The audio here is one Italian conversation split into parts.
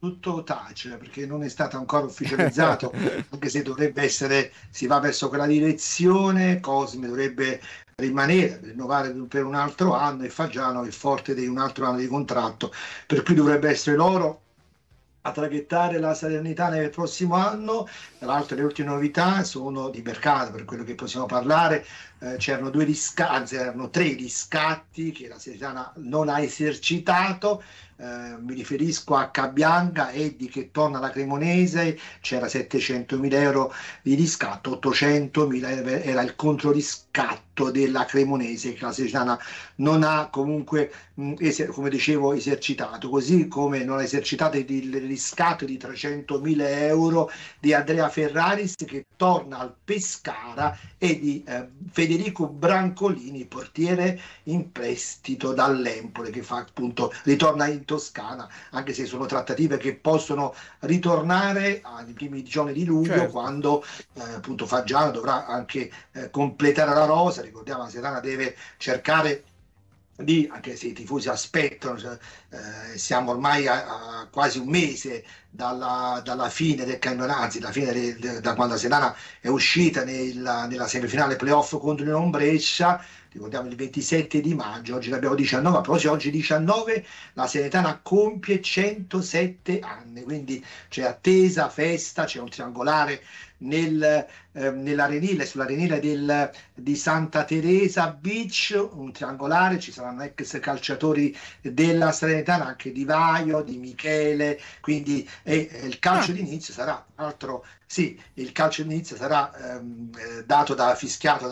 tutto tace, perché non è stato ancora ufficializzato, anche se dovrebbe essere, si va verso quella direzione. Cosme dovrebbe rimanere, rinnovare per un altro anno, e Fagiano è forte di un altro anno di contratto, per cui dovrebbe essere loro a traghettare la Salernitana nel prossimo anno. Tra l'altro le ultime novità sono di mercato, per quello che possiamo parlare. C'erano due riscatti, anzi erano tre riscatti che la Salernitana non ha esercitato. Mi riferisco a Cabianga, Eddi che torna alla Cremonese, c'era 700.000 euro di riscatto, 800.000 era il controriscatto della Cremonese, che la Salernitana non ha comunque, come dicevo, esercitato, così come non ha esercitato il riscatto di 300.000 euro di Andrea Ferraris, che torna al Pescara, e di Federico Brancolini, portiere in prestito dall'Empoli, che fa appunto ritorna in Toscana, anche se sono trattative che possono ritornare ai primi giorni di luglio, Certo. quando appunto Fagiano dovrà anche completare la rosa. Ricordiamo, la Serana deve cercare di, anche se i tifosi aspettano, siamo ormai a quasi un mese dalla fine del campionato, anzi da quando la Serana è uscita nella semifinale playoff contro il Brescia. Ricordiamo il 27 di maggio, oggi ne abbiamo 19, però se oggi 19 la Salernitana compie 107 anni, quindi c'è attesa, festa, c'è un triangolare nell'arenile, sull'arenile di Santa Teresa Beach, un triangolare. Ci saranno ex calciatori della Salernitana, anche Di Vaio, Di Michele, quindi il calcio d'inizio sarà, tra l'altro, sì, il calcio d'inizio sarà dato fischiato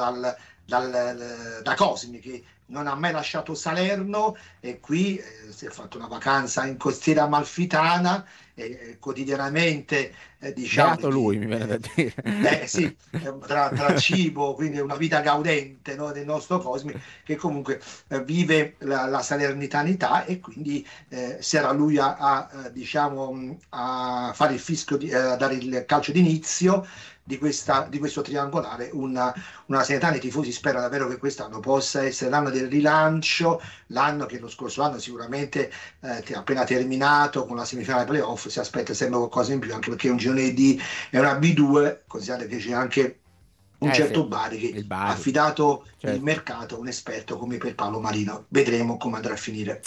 da Cosmi, che non ha mai lasciato Salerno, e qui si è fatto una vacanza in costiera amalfitana, quotidianamente, diciamo, Beato lui, mi viene da dire. sì, tra cibo, quindi una vita gaudente, no, del nostro Cosmi, che comunque vive la salernitanità, e quindi sarà lui diciamo, a fare il fischio, a dare il calcio d'inizio di questo triangolare. Una Salernitana, i tifosi sperano davvero che quest'anno possa essere l'anno del rilancio, l'anno che lo scorso anno sicuramente, appena terminato con la semifinale playoff, si aspetta sempre qualcosa in più, anche perché è un girone D, è una B2, considerate che c'è anche un Sì, certo Bari che il ha Bari, affidato il certo. mercato a un esperto come per Paolo Marino. Vedremo come andrà a finire.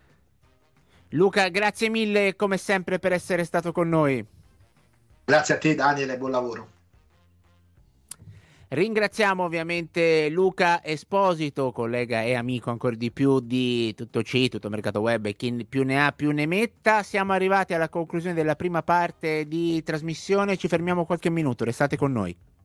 Luca, grazie mille come sempre per essere stato con noi. Grazie a te Daniele, buon lavoro. Ringraziamo ovviamente Luca Esposito, collega e amico ancora di più di Tutto C, Tutto Mercato Web, e chi più ne ha più ne metta. Siamo arrivati alla conclusione della prima parte di trasmissione, ci fermiamo qualche minuto, restate con noi.